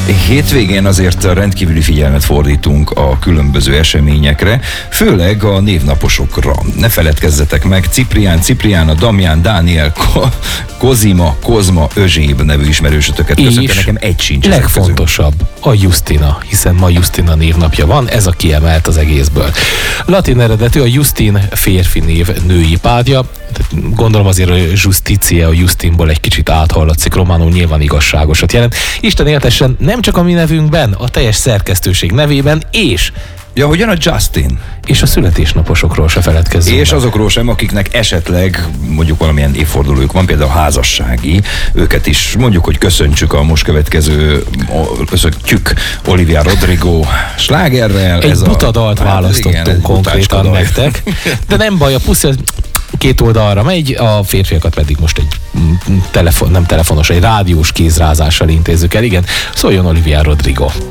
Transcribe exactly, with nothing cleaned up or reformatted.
Hétvégén azért rendkívüli figyelmet fordítunk a különböző eseményekre, főleg a névnaposokra. Ne feledkezzetek meg, Ciprián, Cipriána, Damián, Dániel, Ko- Kozima, Kozma, Özséb nevű ismerősötöket köszönte, nekem egy sincs. Legfontosabb a Justina, hiszen ma Justina névnapja van, ez a kiemelt az egészből. Latin eredetű, a Justin férfi név női párja, gondolom azért a Justitia, a Justinból egy kicsit áthallatszik, románul nyilván igazságosat jelent. Isten éltessen nem csak a mi nevünkben, a teljes szerkesztőség nevében, és Ja, hogyan a Justin? És a születésnaposokról se feledkezzünk. És meg. azokról sem, akiknek esetleg mondjuk valamilyen évfordulójuk van, például házassági, őket is mondjuk, hogy köszöntsük a most következő, köszöntjük Olivia Rodrigo slágerrel. Egy ez buta a, dalt hát választottunk igen, konkrétan nektek, de nem baj, a puszi két oldalra megy, a férfiakat pedig most egy telefon, nem telefonos, egy rádiós kézrázással intézzük el. Igen, szóljon Olivia Rodrigo.